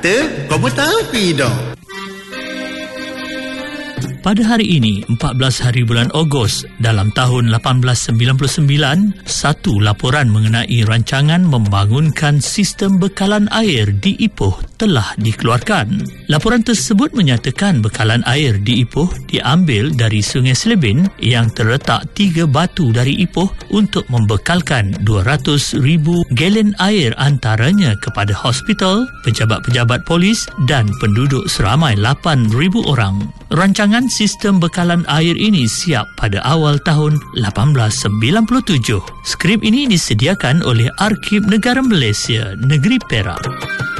Kata, kau tahu tidak? Pada hari ini, 14 hari bulan Ogos dalam tahun 1899, satu laporan mengenai rancangan membangunkan sistem bekalan air di Ipoh telah dikeluarkan. Laporan tersebut menyatakan bekalan air di Ipoh diambil dari Sungai Selebin yang terletak 3 batu dari Ipoh untuk membekalkan 200,000 galen air antaranya kepada hospital, pejabat-pejabat polis dan penduduk seramai 8,000 orang. Rancangan sistem bekalan air ini siap pada awal tahun 1897. Skrip ini disediakan oleh Arkib Negara Malaysia, Negeri Perak.